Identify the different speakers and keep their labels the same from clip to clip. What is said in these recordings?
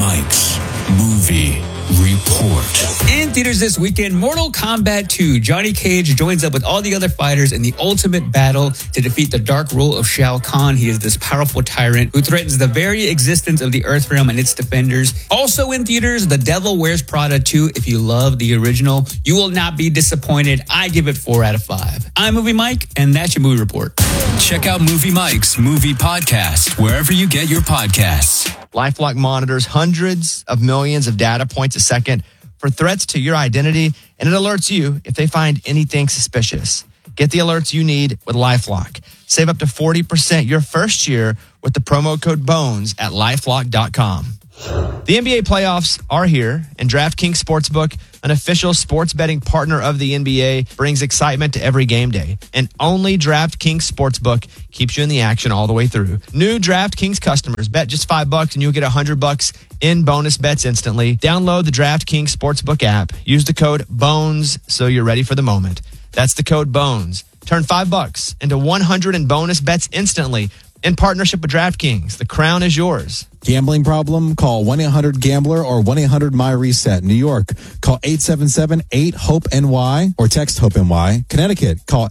Speaker 1: Mike's Movie Report.
Speaker 2: In theaters this weekend, Mortal Kombat 2. Johnny Cage joins up with all the other fighters in the ultimate battle to defeat the dark rule of Shao Kahn. He is this powerful tyrant who threatens the very existence of the Earth Realm and its defenders. Also in theaters, The Devil Wears Prada 2. If you love the original, you will not be disappointed. I give it 4 out of 5. I'm Movie Mike, and that's your movie report.
Speaker 1: Check out Movie Mike's Movie Podcast wherever you get your podcasts.
Speaker 3: LifeLock monitors hundreds of millions of data points a second for threats to your identity, and it alerts you if they find anything suspicious. Get the alerts you need with LifeLock. Save up to 40% your first year with the promo code BONES at LifeLock.com. The NBA playoffs are here, and DraftKings Sportsbook, an official sports betting partner of the NBA, brings excitement to every game day. And only DraftKings Sportsbook keeps you in the action all the way through. New DraftKings customers bet just $5 and you'll get $100 in bonus bets instantly. Download the DraftKings Sportsbook app. Use the code BONES so you're ready for the moment. That's the code BONES. Turn $5 into $100 in bonus bets instantly in partnership with DraftKings. The crown is yours.
Speaker 4: Gambling problem? Call 1-800-GAMBLER or 1-800-MY-RESET. New York, call 877-8-HOPE-NY or text HOPE-NY. Connecticut, call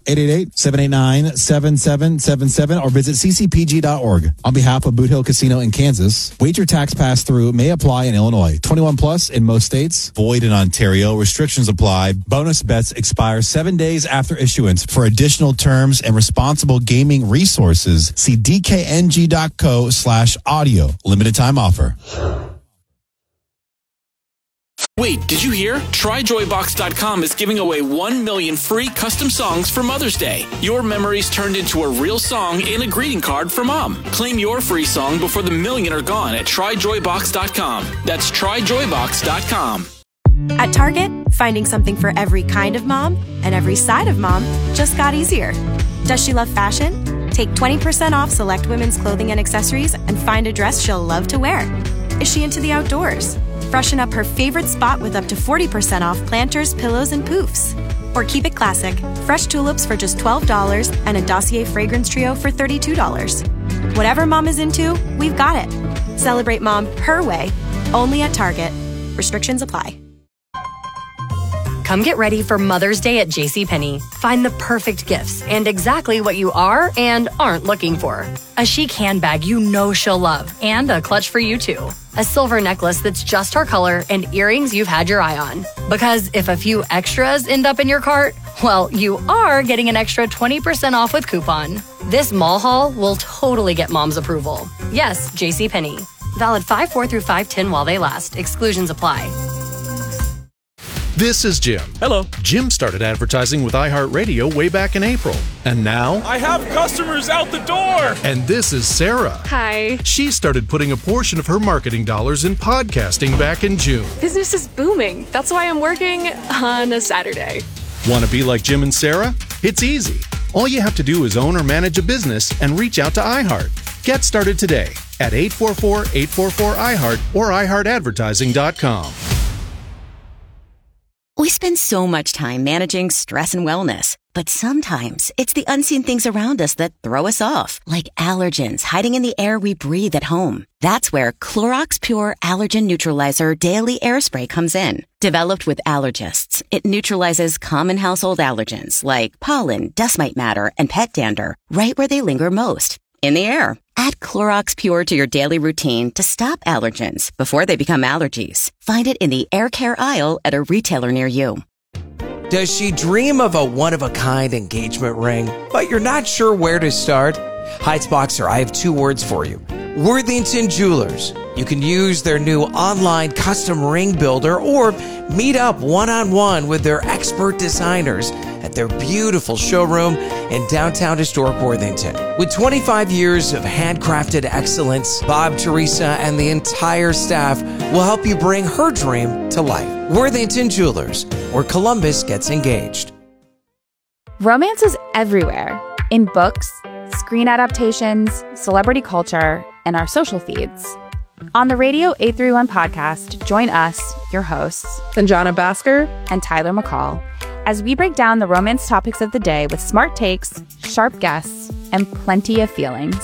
Speaker 4: 888-789-7777 or visit ccpg.org. On behalf of Boot Hill Casino in Kansas, wager tax pass-through may apply in Illinois. 21 plus in most states. Void in Ontario. Restrictions apply. Bonus bets expire 7 days after issuance. For additional terms and responsible gaming resources, see dkng.co/audio. Limited time offer.
Speaker 5: Wait, did you hear? TryJoyBox.com is giving away 1 million free custom songs for Mother's Day. Your memories turned into a real song and a greeting card for Mom. Claim your free song before the million are gone at TryJoyBox.com. That's TryJoyBox.com.
Speaker 6: At Target, finding something for every kind of mom and every side of mom just got easier. Does she love fashion? Take 20% off select women's clothing and accessories and find a dress she'll love to wear. Is she into the outdoors? Freshen up her favorite spot with up to 40% off planters, pillows, and poofs. Or keep it classic. Fresh tulips for just $12 and a Dossier fragrance trio for $32. Whatever mom is into, we've got it. Celebrate mom her way, only at Target. Restrictions apply.
Speaker 7: Come get ready for Mother's Day at JCPenney. Find the perfect gifts and exactly what you are and aren't looking for. A chic handbag you know she'll love and a clutch for you too. A silver necklace that's just her color and earrings you've had your eye on. Because if a few extras end up in your cart, well, you are getting an extra 20% off with coupon. This mall haul will totally get mom's approval. Yes, JCPenney. Valid 5/4 through 5/10 while they last. Exclusions apply.
Speaker 8: This is Jim.
Speaker 9: Hello.
Speaker 8: Jim started advertising with iHeartRadio way back in April. And now...
Speaker 9: I have customers out the door!
Speaker 8: And this is Sarah.
Speaker 10: Hi.
Speaker 8: She started putting a portion of her marketing dollars in podcasting back in June.
Speaker 10: Business is booming. That's why I'm working on a Saturday.
Speaker 8: Want to be like Jim and Sarah? It's easy. All you have to do is own or manage a business and reach out to iHeart. Get started today at 844-844-iHeart or iHeartAdvertising.com.
Speaker 11: We spend so much time managing stress and wellness, but sometimes it's the unseen things around us that throw us off, like allergens hiding in the air we breathe at home. That's where Clorox Pure Allergen Neutralizer Daily Air Spray comes in. Developed with allergists, it neutralizes common household allergens like pollen, dust mite matter, and pet dander right where they linger most, in the air. Add Clorox Pure to your daily routine to stop allergens before they become allergies. Find it in the air care aisle at a retailer near you.
Speaker 12: Does she dream of a one-of-a-kind engagement ring, but you're not sure where to start? Heights I have 2 words for you. Worthington Jewelers. You can use their new online custom ring builder or meet up one-on-one with their expert designers at their beautiful showroom in downtown historic Worthington. With 25 years of handcrafted excellence, Bob, Teresa, and the entire staff will help you bring her dream to life. Worthington Jewelers, where Columbus gets engaged.
Speaker 13: Romance is everywhere. In books, screen adaptations, celebrity culture, and our social feeds. On the Radio 831 podcast, join us, your hosts,
Speaker 10: Sanjana Bhaskar
Speaker 13: and Tyler McCall, as we break down the romance topics of the day with smart takes, sharp guests, and plenty of feelings.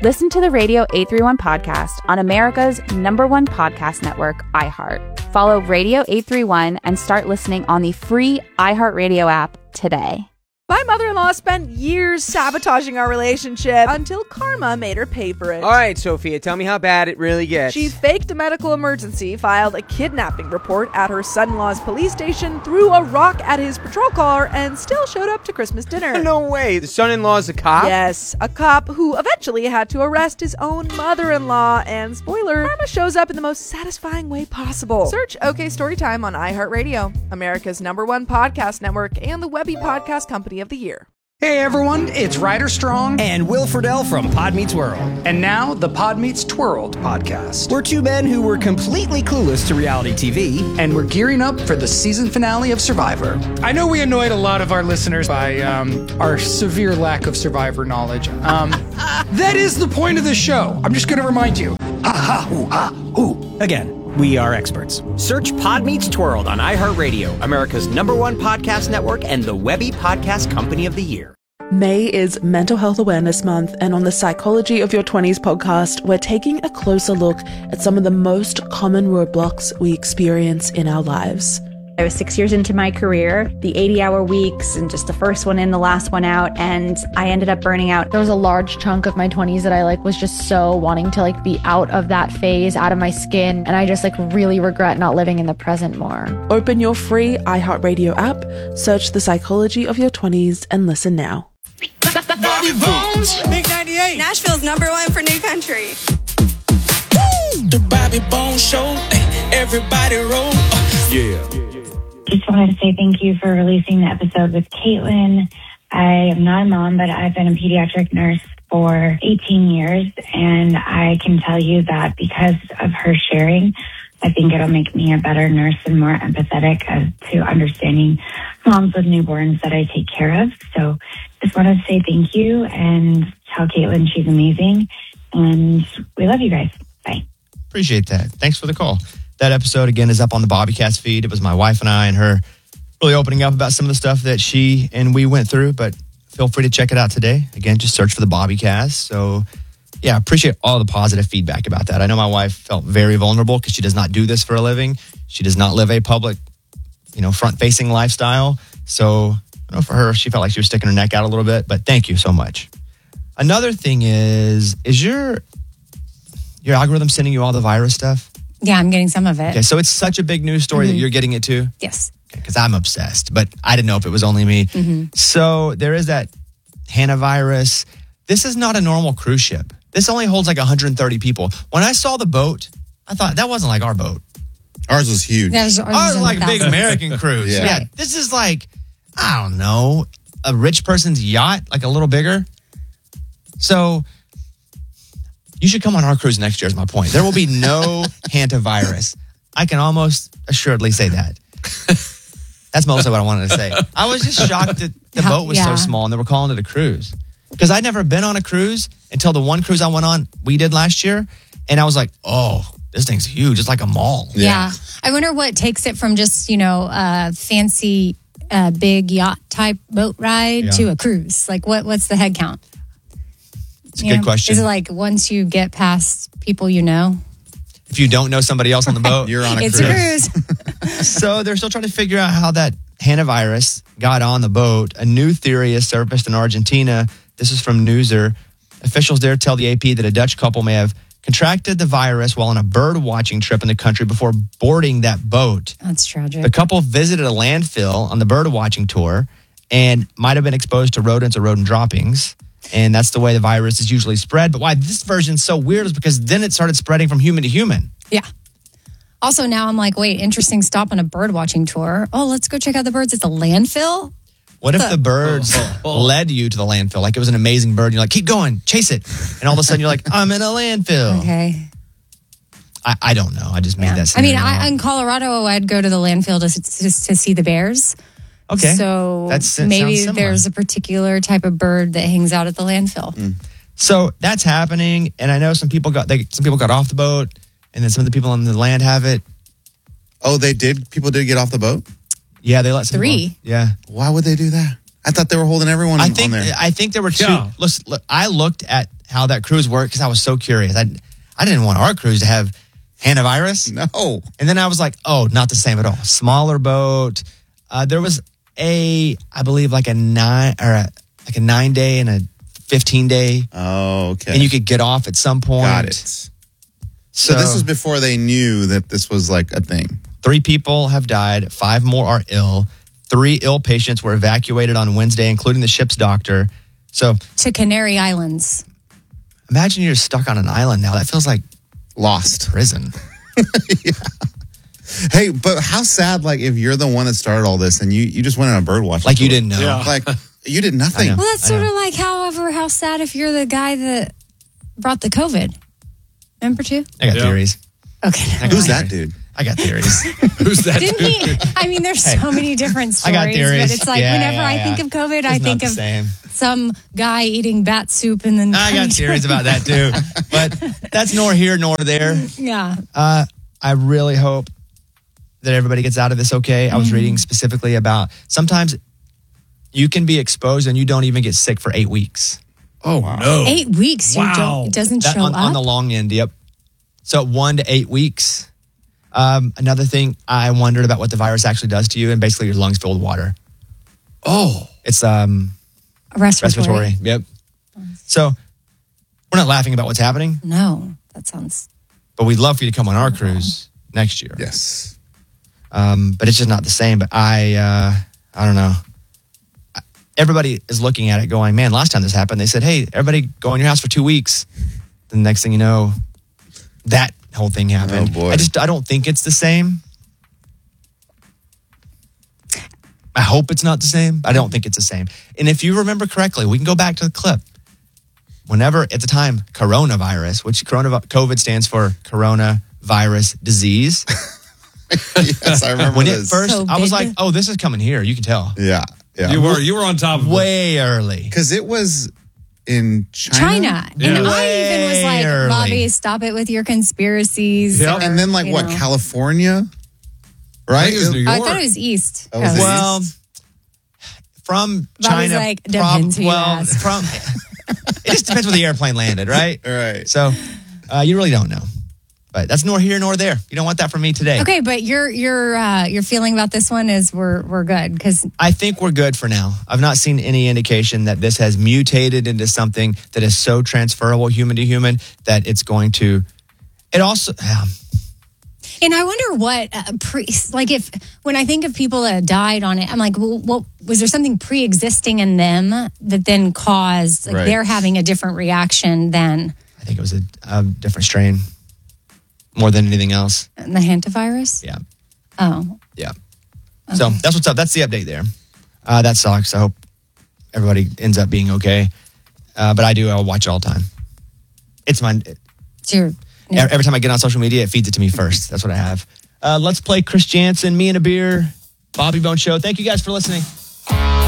Speaker 13: Listen to the Radio 831 podcast on America's #1 podcast network, iHeart. Follow Radio 831 and start listening on the free iHeartRadio app today.
Speaker 14: My mother-in-law spent years sabotaging our relationship until karma made her pay for it.
Speaker 15: All right, Sophia, tell me how bad it really gets.
Speaker 14: She faked a medical emergency, filed a kidnapping report at her son-in-law's police station, threw a rock at his patrol car, and still showed up to Christmas dinner.
Speaker 15: No way. The son-in-law's a cop?
Speaker 14: Yes, a cop who eventually had to arrest his own mother-in-law. And spoiler, karma shows up in the most satisfying way possible. Search OK Storytime on iHeartRadio, America's #1 podcast network, and the Webby Podcast Company of the Year.
Speaker 16: Hey everyone, it's Ryder Strong and Will Friedle from Pod Meets World. And now, the Pod Meets Twirled podcast. We're two men who were completely clueless to reality TV, and we're gearing up for the season finale of Survivor.
Speaker 17: I know we annoyed a lot of our listeners by our severe lack of Survivor knowledge. That is the point of the show. I'm just going to remind you. Ha ha hoo ha hoo. Again. We are experts.
Speaker 18: Search Pod Meets Twirled on iHeartRadio, America's #1 podcast network, and the Webby Podcast Company of the Year.
Speaker 19: May is Mental Health Awareness Month, and on the Psychology of Your 20s podcast, we're taking a closer look at some of the most common roadblocks we experience in our lives.
Speaker 20: I was 6 years into my career, the 80-hour weeks and just the first one in, the last one out, and I ended up burning out.
Speaker 21: There was a large chunk of my 20s that I was just so wanting to be out of that phase, out of my skin, and I just really regret not living in the present more.
Speaker 19: Open your free iHeartRadio app, search The Psychology of Your 20s, and listen now.
Speaker 22: Bobby Bones,
Speaker 23: Big 98,
Speaker 22: Nashville's #1 for new country.
Speaker 23: The Bobby Bones Show, everybody roll.
Speaker 22: Yeah.
Speaker 24: Just wanted to say thank you for releasing the episode with Caitlin. I am not a mom, but I've been a pediatric nurse for 18 years, and I can tell you that because of her sharing, I think it'll make me a better nurse and more empathetic to understanding moms with newborns that I take care of. So just wanted to say thank you and tell Caitlin she's amazing, and we love you guys. Bye.
Speaker 3: Appreciate that. Thanks for the call. That episode, again, is up on the Bobbycast feed. It was my wife and I and her really opening up about some of the stuff that she and we went through, but feel free to check it out today. Again, just search for the Bobbycast. So, yeah, appreciate all the positive feedback about that. I know my wife felt very vulnerable because she does not do this for a living. She does not live a public, front-facing lifestyle. So, for her, she felt like she was sticking her neck out a little bit, but thank you so much. Another thing is your algorithm sending you all the virus stuff?
Speaker 25: Yeah, I'm getting some of it.
Speaker 3: Okay, so it's such a big news story that you're getting it too?
Speaker 25: Yes.
Speaker 3: Because I'm obsessed, but I didn't know if it was only me. So there is that hantavirus. This is not a normal cruise ship. This only holds 130 people. When I saw the boat, I thought that wasn't like our boat.
Speaker 26: Ours was huge.
Speaker 3: Ours was like a big American cruise. Yeah. This is I don't know, a rich person's yacht, a little bigger. So you should come on our cruise next year is my point. There will be no hantavirus. I can almost assuredly say that. That's mostly what I wanted to say. I was just shocked that the boat was so small and they were calling it a cruise. Because I'd never been on a cruise until the one cruise I went on, we did last year. And I was like, oh, this thing's huge. It's like a mall.
Speaker 25: Yeah. I wonder what takes it from just, a fancy, big yacht type boat ride to a cruise. What's the head count?
Speaker 3: It's a good question.
Speaker 25: Is it once you get past people you know?
Speaker 3: If you don't know somebody else on the boat,
Speaker 26: you're on a
Speaker 25: cruise. It's a cruise.
Speaker 3: So they're still trying to figure out how that hantavirus got on the boat. A new theory has surfaced in Argentina. This is from Newser. Officials there tell the AP that a Dutch couple may have contracted the virus while on a bird watching trip in the country before boarding that boat.
Speaker 25: That's tragic.
Speaker 3: The couple visited a landfill on the bird watching tour and might have been exposed to rodents or rodent droppings. And that's the way the virus is usually spread. But why this version's so weird is because then it started spreading from human to human.
Speaker 25: Yeah. Also, now I'm wait, interesting stop on a bird watching tour. Oh, let's go check out the birds at the landfill.
Speaker 3: What if the birds led you to the landfill? It was an amazing bird. You're like, keep going, chase it. And all of a sudden you're like, I'm in a landfill.
Speaker 25: Okay.
Speaker 3: I don't know. I just made that scenario.
Speaker 25: In Colorado, I'd go to the landfill to see the bears.
Speaker 3: Okay.
Speaker 25: So maybe there's a particular type of bird that hangs out at the landfill.
Speaker 3: So that's happening, and I know some people got off the boat, and then some of the people on the land have it.
Speaker 26: Oh, they did? People did get off the boat?
Speaker 3: Yeah, they let some
Speaker 25: 3.
Speaker 3: people off. Yeah.
Speaker 26: Why would they do that?
Speaker 1: I thought they were holding everyone on there.
Speaker 3: I think there were two.
Speaker 1: Yeah.
Speaker 3: Look, I looked at how that cruise worked because I was so curious. I didn't want our cruise to have hantavirus.
Speaker 1: No.
Speaker 3: And then I was like, oh, not the same at all. Smaller boat. There was I believe like a 9-day and a 15-day.
Speaker 1: Oh, okay.
Speaker 3: And you could get off at some point.
Speaker 1: Got it. So this was before they knew that this was like a thing.
Speaker 3: 3 people have died. 5 more are ill. 3 ill patients were evacuated on Wednesday, including the ship's doctor. So
Speaker 25: To Canary Islands.
Speaker 3: imagine you're stuck on an island now. That feels like
Speaker 1: lost
Speaker 3: prison.
Speaker 1: Hey, but how sad, like, if you're the one that started all this and you just went on a bird watching.
Speaker 3: Like you didn't know. Yeah.
Speaker 1: Like, you did nothing.
Speaker 25: Well, that's sort of like, how sad if you're the guy that brought the COVID. Remember too?
Speaker 3: I got theories.
Speaker 25: Okay.
Speaker 1: Who's that dude?
Speaker 3: I got theories. Who's that
Speaker 25: Didn't he? I mean, there's so many different
Speaker 3: I
Speaker 25: stories,
Speaker 3: got theories.
Speaker 25: but it's like whenever I think of COVID, I think of some guy eating bat soup and then.
Speaker 3: I got theories about that too, but that's nor here nor there.
Speaker 25: Yeah.
Speaker 3: I really hope that everybody gets out of this okay. I was reading specifically about sometimes you can be exposed and you don't even get sick for 8 weeks.
Speaker 1: Oh, no.
Speaker 25: 8 weeks. It doesn't show up.
Speaker 3: On the long end, yep. So 1 to 8 weeks. Another thing, I wondered about what the virus actually does to you, and basically your lungs fill with water.
Speaker 1: Oh.
Speaker 3: It's
Speaker 25: respiratory.
Speaker 3: Yep. So we're not laughing about what's happening,
Speaker 25: No, that sounds.
Speaker 3: but we'd love for you to come on our cruise next year.
Speaker 1: Yes.
Speaker 3: But it's just not the same. But I don't know. Everybody is looking at it going, man, last time this happened, they said, hey, everybody go in your house for 2 weeks. The next thing you know, that whole thing happened.
Speaker 1: Oh, boy.
Speaker 3: I don't think it's the same. I hope it's not the same. I don't think it's the same. And if you remember correctly, we can go back to the clip. Whenever, at the time, coronavirus, which COVID stands for coronavirus disease.
Speaker 1: Yes, I remember
Speaker 3: when
Speaker 1: this.
Speaker 3: it first, I was like, oh, this is coming here. You can tell.
Speaker 1: Yeah. Yeah.
Speaker 2: You were on top of
Speaker 3: way early.
Speaker 1: Because it was in China.
Speaker 25: And I even was like,
Speaker 3: early.
Speaker 25: Bobby, stop it with your conspiracies.
Speaker 1: Yep. And then, like,
Speaker 25: you
Speaker 1: what,
Speaker 25: know.
Speaker 1: California? Right?
Speaker 2: it was New
Speaker 25: I
Speaker 2: York.
Speaker 25: thought it was East.
Speaker 1: Oh, was it
Speaker 3: Well, from
Speaker 25: Bobby's
Speaker 3: China,
Speaker 25: like, depends who you ask.
Speaker 3: it just depends where the airplane landed, right?
Speaker 1: Right.
Speaker 3: So you really don't know. But that's nor here nor there. You don't want that from me today.
Speaker 25: Okay, but your feeling about this one is we're good because
Speaker 3: I think we're good for now. I've not seen any indication that this has mutated into something that is so transferable human to human that it's going to. It also.
Speaker 25: and I wonder what if when I think of people that died on it, I'm like, well, what was there something pre-existing in them that then caused
Speaker 3: Right.
Speaker 25: they're having a different reaction than
Speaker 3: I think it was a different strain more than anything else.
Speaker 25: the hantavirus?
Speaker 3: Yeah.
Speaker 25: Oh.
Speaker 3: Yeah. So that's what's up. That's the update there. That sucks. I hope everybody ends up being okay. But I'll watch it all the time. It's mine. Every time I get on social media, it feeds it to me first. That's what I have. Let's play Chris Jansen, Me and a Beer, Bobby Bone Show. Thank you guys for listening.